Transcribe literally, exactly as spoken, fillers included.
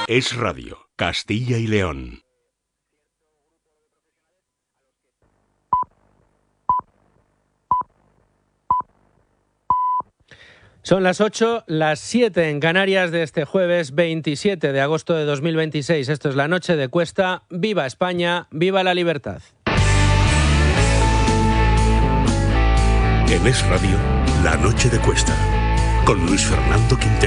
Es Radio, Castilla y León. Son las ocho, las siete en Canarias de este jueves veintisiete de agosto de dos mil veintiséis. Esto es La Noche de Cuesta. ¡Viva España! ¡Viva la libertad! En Es Radio, La Noche de Cuesta, con Luis Fernando Quintero.